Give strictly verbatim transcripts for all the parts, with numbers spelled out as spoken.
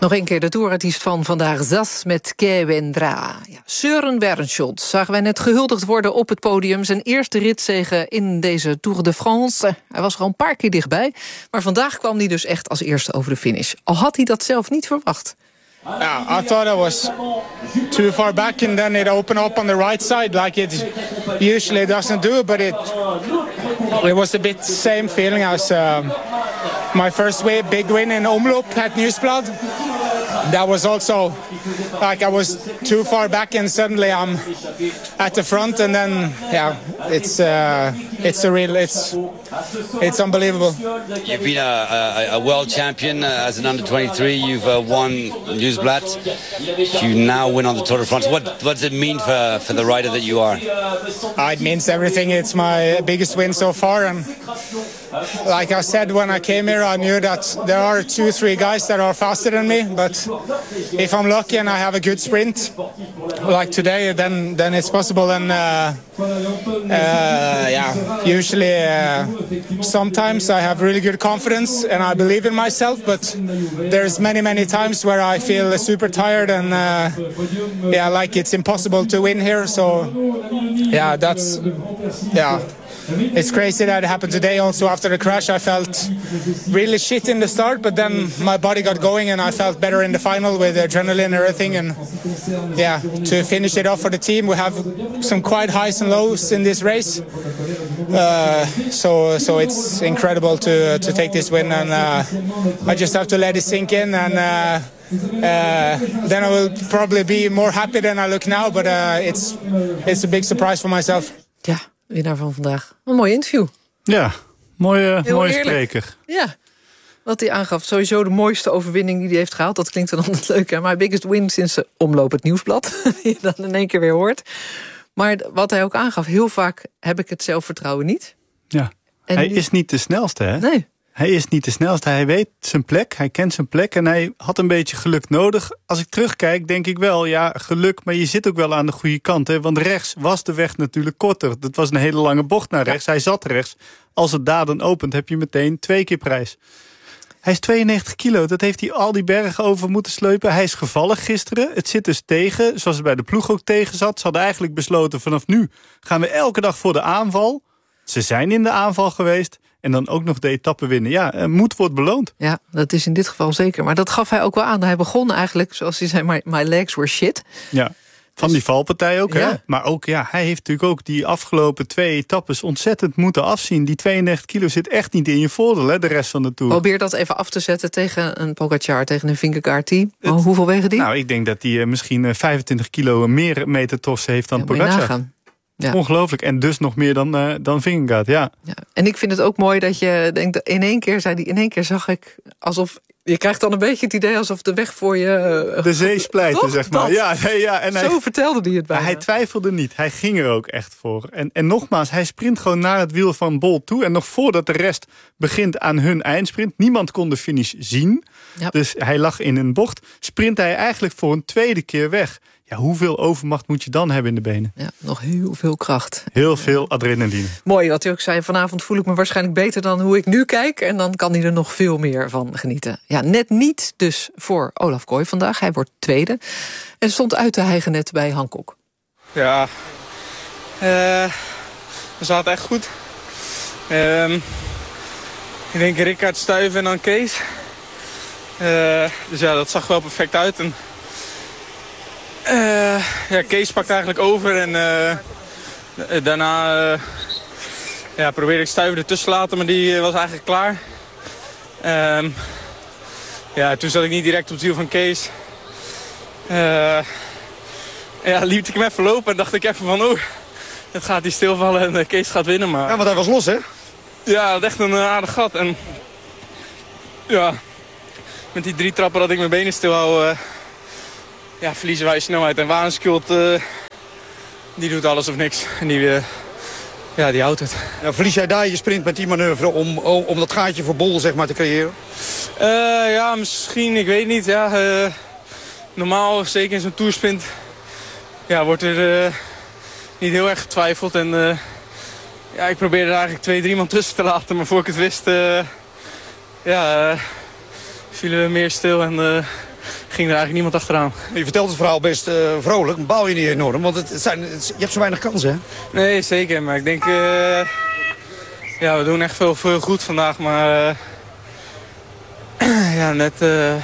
Nog een keer de tourartiest van vandaag, Zas met Que Vendra. Ja, Søren Bernschot zagen wij net gehuldigd worden op het podium. Zijn eerste ritzege in deze Tour de France. Hij was er al een paar keer dichtbij. Maar vandaag kwam hij dus echt als eerste over de finish. Al had hij dat zelf niet verwacht. Yeah, I thought I was too far back and then it opened up on the right side like it usually doesn't do, but it it was a bit same feeling as um, my first way, big win in Omloop at Nieuwsblad. That was also like I was too far back and suddenly I'm at the front and then yeah, it's uh, it's a real it's it's unbelievable. You've been a, a, a world champion uh, as an under twenty-three. You've uh, won Nieuwsblad. You now win on the Tour de France. What what does it mean for for the rider that you are? Uh, it means everything. It's my biggest win so far, and like I said when I came here, I knew that there are two, three guys that are faster than me. But if I'm lucky and I have a good sprint like today, then then it's possible. And uh, uh, yeah, usually, uh, sometimes I have really good confidence and I believe in myself. But there's many, many times where I feel super tired and uh, yeah, like it's impossible to win here. So yeah, that's yeah. It's crazy that it happened today. Also after the crash I felt really shit in the start, but then my body got going and I felt better in the final with adrenaline and everything. And yeah, to finish it off for the team, we have some quite highs and lows in this race. Uh, so so it's incredible to to take this win, and uh, I just have to let it sink in, and uh, uh, then I will probably be more happy than I look now. But uh, it's it's a big surprise for myself. Ja, winnaar van vandaag. Een mooi interview. Ja, mooie, mooie spreker. Ja, wat hij aangaf. Sowieso de mooiste overwinning die hij heeft gehaald. Dat klinkt dan altijd leuk. Hè? My biggest win sinds de omloop het Nieuwsblad. Die je dan in één keer weer hoort. Maar wat hij ook aangaf. Heel vaak heb ik het zelfvertrouwen niet. Ja, en hij is niet de snelste, hè? Nee. Hij is niet de snelste. Hij weet zijn plek. Hij kent zijn plek. En hij had een beetje geluk nodig. Als ik terugkijk, denk ik wel, ja, geluk. Maar je zit ook wel aan de goede kant. Hè? Want rechts was de weg natuurlijk korter. Dat was een hele lange bocht naar rechts. Ja. Hij zat rechts. Als het daar dan opent, heb je meteen twee keer prijs. Hij is tweeënnegentig kilo. Dat heeft hij al die bergen over moeten sleupen. Hij is gevallen gisteren. Het zit dus tegen. Zoals het bij de ploeg ook tegen zat. Ze hadden eigenlijk besloten, vanaf nu gaan we elke dag voor de aanval. Ze zijn in de aanval geweest. En dan ook nog de etappe winnen. Ja, moed wordt beloond. Ja, dat is in dit geval zeker. Maar dat gaf hij ook wel aan. Hij begon eigenlijk, zoals hij zei, my, my legs were shit. Ja, van die valpartij ook. Ja. Hè? Maar ook, ja, hij heeft natuurlijk ook die afgelopen twee etappes ontzettend moeten afzien. Die tweeënnegentig kilo zit echt niet in je voordeel, hè, de rest van de Tour. Probeer dat even af te zetten tegen een Pogacar, tegen een Vingegaard team. Oh, hoeveel wegen die? Nou, ik denk dat hij misschien vijfentwintig kilo meer meter heeft dan ja, Pogacar. Ja. Ongelooflijk. En dus nog meer dan, uh, dan Vingegaard, ja. ja. En ik vind het ook mooi dat je denkt, in één keer zei die, in één keer zag ik alsof, je krijgt dan een beetje het idee alsof de weg voor je... Uh, de zee splijten, zeg maar. Ja, nee, ja, en Zo hij, vertelde hij het bij. Hij twijfelde niet. Hij ging er ook echt voor. En, en nogmaals, hij sprint gewoon naar het wiel van Bolt toe. En nog voordat de rest begint aan hun eindsprint. Niemand kon de finish zien. Ja. Dus hij lag in een bocht. Sprint hij eigenlijk voor een tweede keer weg. Ja, hoeveel overmacht moet je dan hebben in de benen? Ja, nog heel veel kracht. Heel veel adrenaline. Mooi wat hij ook zei. Vanavond voel ik me waarschijnlijk beter dan hoe ik nu kijk. En dan kan hij er nog veel meer van genieten. Ja, net niet dus voor Olaf Kooi vandaag. Hij wordt tweede. En stond uit te hijgen net bij Hankook. Ja, uh, we zaten echt goed. Uh, ik denk Rickaard, Stuyven en dan Kees. Uh, dus ja, dat zag wel perfect uit. En Uh, ja, Kees pakt eigenlijk over en uh, daarna uh, ja, probeerde ik Stuyven ertussen te laten, maar die uh, was eigenlijk klaar. Uh, ja, toen zat ik niet direct op het wiel van Kees. Uh, ja, liep ik hem even lopen en dacht ik even van, oh, het gaat hier stilvallen en uh, Kees gaat winnen. Maar... Ja, want hij was los, hè? Ja, dat echt een uh, aardig gat. En ja, met die drie trappen dat ik mijn benen stil hou... Uh, Ja, verliezen wij snelheid. En Warenskjold, uh, die doet alles of niks. En die, uh, ja, die houdt het. Ja, verlies jij daar je sprint met die manoeuvre om, om, om dat gaatje voor Bol, zeg maar, te creëren? Uh, ja, misschien, ik weet niet. Ja, uh, normaal, zeker in zo'n toersprint, ja, wordt er uh, niet heel erg getwijfeld. En uh, ja, ik probeerde er eigenlijk twee, drie man tussen te laten. Maar voor ik het wist, uh, ja, uh, vielen we meer stil en... Uh, ging er eigenlijk niemand achteraan. Je vertelt het verhaal best uh, vrolijk, maar baal je niet enorm. Want het, het zijn, het, je hebt zo weinig kansen, hè? Nee, zeker. Maar ik denk... Uh, ja, we doen echt veel, veel goed vandaag. Maar uh, ja, net, uh,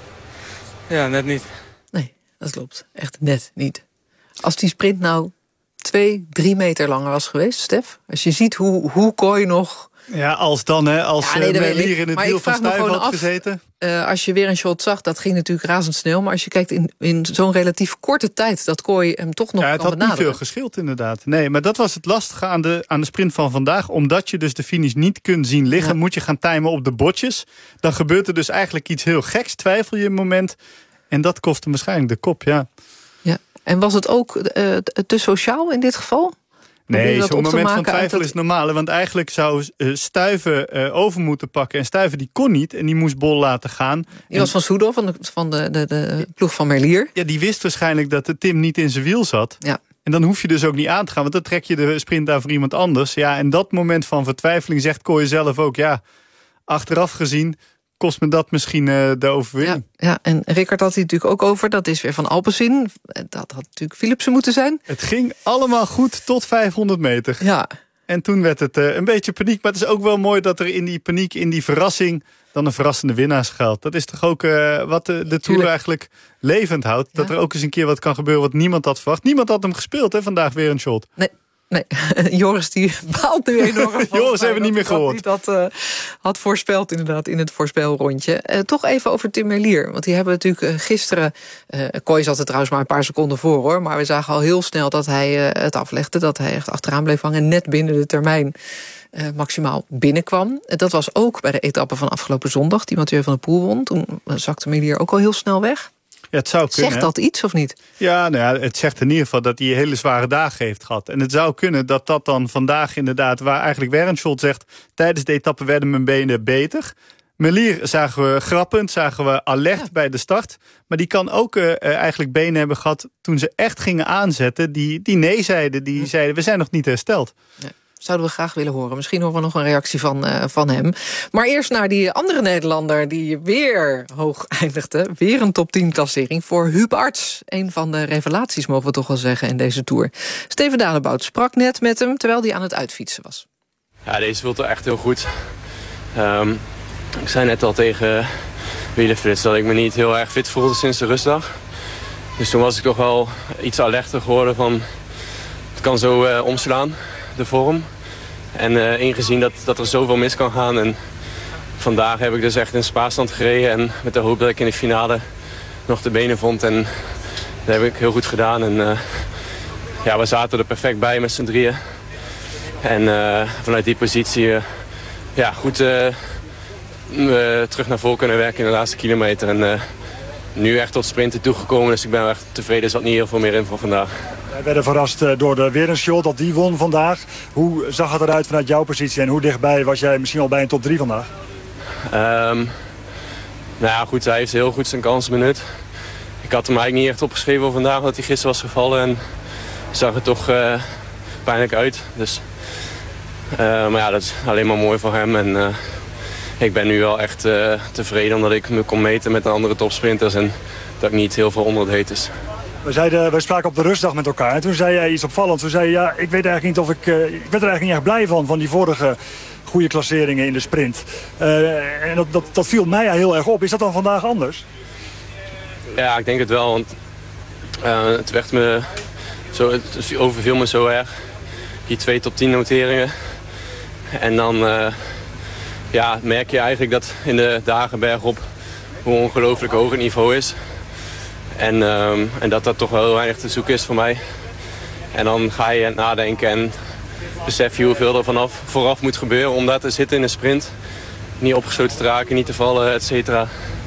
ja, net niet. Nee, dat klopt. Echt net niet. Als die sprint nou twee, drie meter langer was geweest, Stef. Als je ziet hoe, hoe Kooi nog... Ja, als dan, hè. Als ja, nee, Merlier in het maar wiel van Stuyven had af, gezeten. Uh, als je weer een shot zag, dat ging natuurlijk razendsnel. Maar als je kijkt in, in zo'n relatief korte tijd... dat Kooi hem toch nog ja, kan benaderen. Het had niet veel geschild, inderdaad. Nee, maar dat was het lastige aan de, aan de sprint van vandaag. Omdat je dus de finish niet kunt zien liggen... Ja. moet je gaan timen op de botjes. Dan gebeurt er dus eigenlijk iets heel geks. Twijfel je een moment. En dat kost hem waarschijnlijk de kop, ja. Ja. En was het ook uh, te sociaal in dit geval? Nee, zo'n moment van twijfel is normaal. Want eigenlijk zou uh, Stuyven uh, over moeten pakken. En Stuyven die kon niet en die moest Bol laten gaan. Die en, was van Soudal, van de, van de, de, de ploeg van Merlier. Ja, die wist waarschijnlijk dat de Tim niet in zijn wiel zat. Ja. En dan hoef je dus ook niet aan te gaan. Want dan trek je de sprint daar voor iemand anders. Ja, en dat moment van vertwijfeling zegt Kooi zelf ook... ja, achteraf gezien... kost me dat misschien uh, de overwinning. Ja, ja, en Rickard had hij natuurlijk ook over. Dat is weer van Alpecin. Dat had natuurlijk Philipsen moeten zijn. Het ging allemaal goed tot vijfhonderd meter. Ja. En toen werd het uh, een beetje paniek. Maar het is ook wel mooi dat er in die paniek, in die verrassing... dan een verrassende winnaar schuilt. Dat is toch ook uh, wat de, de Tour eigenlijk levend houdt. Ja. Dat er ook eens een keer wat kan gebeuren wat niemand had verwacht. Niemand had hem gespeeld, hè, vandaag weer een shot. Nee. Nee, Joris die baalt nu enorm van. Joris hebben we niet meer gehoord. Niet dat uh, had voorspeld inderdaad in het voorspelrondje. Uh, toch even over Tim Merlier. Want die hebben natuurlijk uh, gisteren... Uh, Kooi zat er trouwens maar een paar seconden voor, hoor. Maar we zagen al heel snel dat hij uh, het aflegde. Dat hij echt achteraan bleef hangen. Net binnen de termijn uh, maximaal binnenkwam. Uh, dat was ook bij de etappe van afgelopen zondag. Die Mathieu van der Poel won. Toen zakte Merlier ook al heel snel weg. Ja, het zou kunnen, zegt dat iets of niet? Ja, nou ja, het zegt in ieder geval dat hij hele zware dagen heeft gehad. En het zou kunnen dat dat dan vandaag inderdaad... waar eigenlijk Wernschot zegt... tijdens de etappe werden mijn benen beter. Merlier zagen we grappend, zagen we alert ja. bij de start. Maar die kan ook uh, eigenlijk benen hebben gehad... toen ze echt gingen aanzetten, die, die nee zeiden. Die ja. zeiden, we zijn nog niet hersteld. Ja. Zouden we graag willen horen. Misschien horen we nog een reactie van, uh, van hem. Maar eerst naar die andere Nederlander die weer hoog eindigde. Weer een top tien klassering voor Huub Arts. Een van de revelaties, mogen we toch wel zeggen, in deze Tour. Steven Dalebout sprak net met hem terwijl hij aan het uitfietsen was. Ja, deze voelt er echt heel goed. Um, ik zei net al tegen Wielerflits dat ik me niet heel erg fit voelde sinds de rustdag. Dus toen was ik toch wel iets alerter geworden van... het kan zo uh, omslaan. De vorm. En uh, ingezien dat, dat er zoveel mis kan gaan. En vandaag heb ik dus echt in spaarstand gereden. En met de hoop dat ik in de finale nog de benen vond. En dat heb ik heel goed gedaan. En uh, ja, we zaten er perfect bij met z'n drieën. En uh, vanuit die positie uh, ja, goed uh, uh, terug naar voren kunnen werken in de laatste kilometer. En uh, nu echt tot sprinten toegekomen. Dus ik ben echt tevreden. Er zat niet heel veel meer in voor vandaag. Wij werden verrast door de Wernschot dat die won vandaag. Hoe zag het eruit vanuit jouw positie en hoe dichtbij was jij misschien al bij een top drie vandaag? Um, nou ja, goed, hij heeft heel goed zijn kans benut. Ik had hem eigenlijk niet echt opgeschreven voor vandaag dat hij gisteren was gevallen. En zag er toch uh, pijnlijk uit. Dus, uh, maar ja, dat is alleen maar mooi voor hem. En uh, ik ben nu wel echt uh, tevreden omdat ik me kon meten met de andere topsprinters. En dat ik niet heel veel onder het heet is. We, zeiden, we spraken op de rustdag met elkaar en toen zei jij iets opvallends. Toen zei je, ja, ik weet eigenlijk niet of ik... Uh, ik werd er eigenlijk niet echt blij van, van die vorige goede klasseringen in de sprint. Uh, en dat, dat, dat viel mij heel erg op. Is dat dan vandaag anders? Ja, ik denk het wel, want uh, het werd me... Zo, het overviel me zo erg. Die twee top tien noteringen. En dan uh, ja, merk je eigenlijk dat in de dagen bergop hoe ongelooflijk hoog het niveau is. En, um, en dat dat toch wel heel weinig te zoeken is voor mij. En dan ga je nadenken en besef je hoeveel er vanaf vooraf moet gebeuren om daar te zitten in een sprint. Niet opgesloten te raken, niet te vallen, et cetera.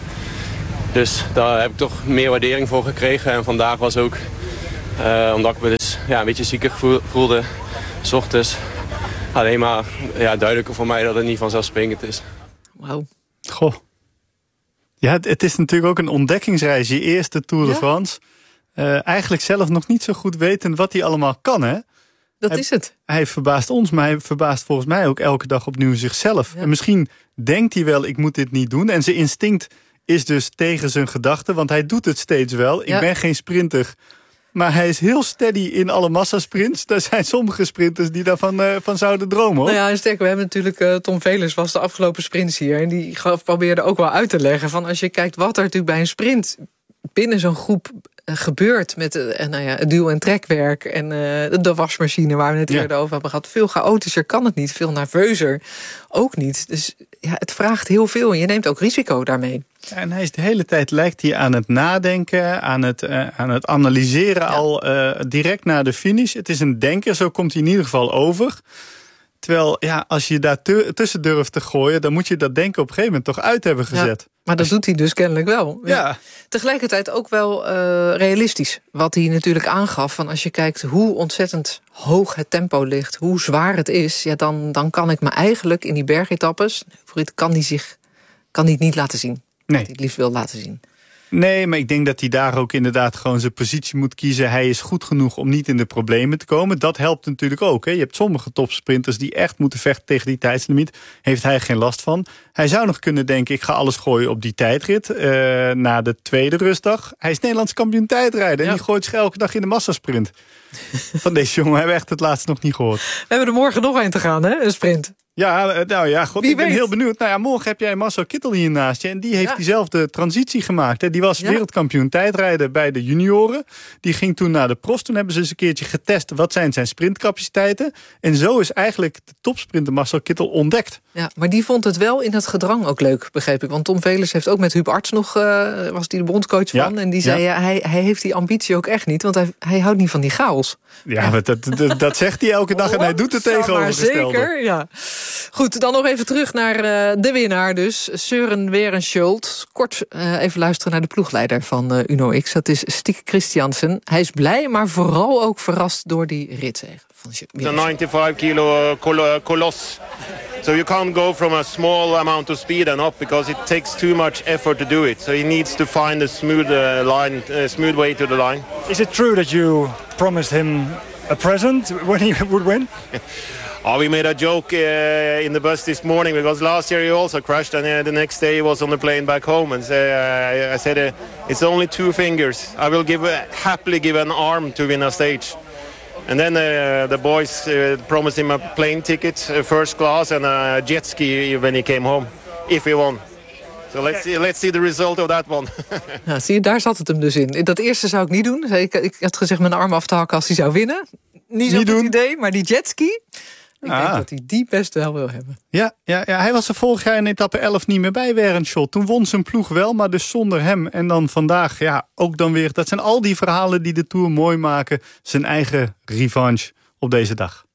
Dus daar heb ik toch meer waardering voor gekregen. En vandaag was ook, uh, omdat ik me dus ja, een beetje ziekig voelde, 's ochtends, alleen maar ja, duidelijker voor mij dat het niet vanzelfsprekend is. Wauw. Goh. Ja, het, het is natuurlijk ook een ontdekkingsreis. Je eerste Tour de ja? France. Uh, eigenlijk zelf nog niet zo goed wetend wat hij allemaal kan, hè? Dat hij, is het. Hij verbaast ons, maar hij verbaast volgens mij ook elke dag opnieuw zichzelf. Ja. En misschien denkt hij wel, ik moet dit niet doen. En zijn instinct is dus tegen zijn gedachten. Want hij doet het steeds wel. Ik ja. ben geen sprinter. Maar hij is heel steady in alle massasprints. Er zijn sommige sprinters die daarvan uh, van zouden dromen. Hoor. Nou ja, en sterker, we hebben natuurlijk... Uh, Tom Velers was de afgelopen sprints hier. En die probeerde ook wel uit te leggen van als je kijkt wat er natuurlijk bij een sprint binnen zo'n groep uh, gebeurt met uh, nou ja, het duw- en trekwerk en uh, de wasmachine waar we het ja. eerder over hebben gehad. Veel chaotischer kan het niet, veel nerveuzer ook niet. Dus ja, het vraagt heel veel en je neemt ook risico daarmee. Ja, en hij is de hele tijd lijkt hij aan het nadenken, aan het, uh, aan het analyseren ja. al uh, direct na de finish. Het is een denker, zo komt hij in ieder geval over. Terwijl, ja, als je daar tu- tussen durft te gooien, dan moet je dat denken op een gegeven moment toch uit hebben gezet. Ja, maar dat doet hij dus kennelijk wel. Ja. Ja. Tegelijkertijd ook wel uh, realistisch. Wat hij natuurlijk aangaf, van als je kijkt hoe ontzettend hoog het tempo ligt, hoe zwaar het is, ja, dan, dan kan ik me eigenlijk in die bergetappes, kan hij zich kan hij het niet laten zien. Nee. Dat hij het liefst wil laten zien. Nee, maar ik denk dat hij daar ook inderdaad gewoon zijn positie moet kiezen. Hij is goed genoeg om niet in de problemen te komen. Dat helpt natuurlijk ook. Hè. Je hebt sommige topsprinters die echt moeten vechten tegen die tijdslimiet. Heeft hij geen last van. Hij zou nog kunnen denken, ik ga alles gooien op die tijdrit. Uh, na de tweede rustdag. Hij is Nederlands kampioen tijdrijden. Ja. En die gooit zich elke dag in de massasprint. Van deze jongen hebben we echt het laatst nog niet gehoord. We hebben er morgen nog een te gaan, hè? Een sprint. Ja, nou ja, god, Wie ik ben weet. heel benieuwd. Nou ja, morgen heb jij Marcel Kittel hier naast je. En die heeft Ja. diezelfde transitie gemaakt. Hè. Die was Ja. wereldkampioen tijdrijden bij de junioren. Die ging toen naar de profs. Toen hebben ze eens een keertje getest wat zijn zijn sprintcapaciteiten. En zo is eigenlijk de topsprinter Marcel Kittel ontdekt. Ja, maar die vond het wel in het gedrang ook leuk, begreep ik. Want Tom Velers heeft ook met Huub Arts nog, uh, was die de bondscoach van. Ja. En die zei, ja. Ja, hij, hij heeft die ambitie ook echt niet. Want hij, hij houdt niet van die chaos. Ja, ja. Dat, dat, dat zegt hij elke dag en hij doet het tegenovergestelde. Zeker, ja. Goed, dan nog even terug naar uh, de winnaar dus. Søren Werenskjold. Kort uh, even luisteren naar de ploegleider van uh, Uno X. Dat is Stig Christiansen. Hij is blij, maar vooral ook verrast door die ritzege. The ninety-five kilo col- coloss. So you can't go from a small amount of speed and up because it takes too much effort to do it. So he needs to find a smooth uh, line, uh, smooth way to the line. Is it true that you promised him a present when he would win? Oh, we made a joke uh, in the bus this morning because last year he also crashed and uh, the next day he was on the plane back home and say, uh, I said uh, it's only two fingers. I will give uh, happily give an arm to win a stage. And then uh, the boys uh, promised him a plane ticket, uh, first class, and a jet ski when he came home, if he won. So let's see, let's see the result of that one. Ja, zie je, daar zat het hem dus in. Dat eerste zou ik niet doen. Ik, ik had gezegd mijn arm af te hakken als hij zou winnen. Niet zo'n goed idee, maar die jetski, ik ah. denk dat hij die best wel wil hebben. Ja, ja, ja, hij was er vorig jaar in etappe elf niet meer bij, Werenskjold. Toen won zijn ploeg wel, maar dus zonder hem. En dan vandaag, ja, ook dan weer. Dat zijn al die verhalen die de Tour mooi maken. Zijn eigen revanche op deze dag.